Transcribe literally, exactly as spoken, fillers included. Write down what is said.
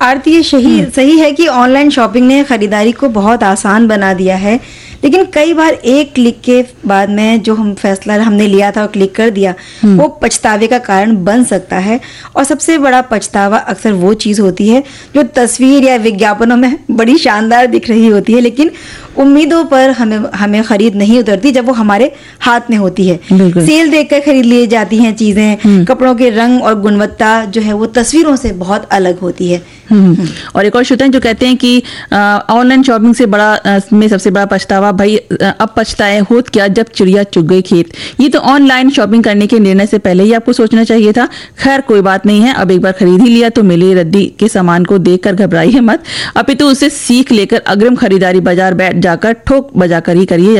आरती, ये सही सही है कि ऑनलाइन शॉपिंग ने खरीदारी को बहुत आसान बना दिया है, लेकिन कई बार एक क्लिक के बाद में जो हम फैसला हमने लिया था और क्लिक कर दिया, वो पछतावे का कारण बन सकता है। और सबसे बड़ा पछतावा अक्सर वो चीज़ होती है जो तस्वीर या विज्ञापनों में बड़ी शानदार दिख रही होती है, लेकिन उम्मीदों पर हमें हमें खरीद नहीं उतरती जब वो हमारे हाथ में होती है। सेल देखकर खरीद ली जाती हैं चीजें, कपड़ों के रंग और गुणवत्ता जो है वो तस्वीरों से बहुत अलग होती है। और एक और श्रोता जो कहते हैं कि ऑनलाइन शॉपिंग से बड़ा आ, में सबसे बड़ा पछतावा, भाई अब पछताए होत क्या जब चिड़िया चुग गई खेत। ये तो ऑनलाइन शॉपिंग करने के निर्णय से पहले ही आपको सोचना चाहिए था। खैर कोई बात नहीं है, अब एक बार खरीद ही लिया तो मिली रद्दी के सामान को देखकर घबराइए मत, अपितु उससे सीख लेकर अग्रिम खरीदारी बाजार बैठ जाकर ठोक बजाकर ही करिए।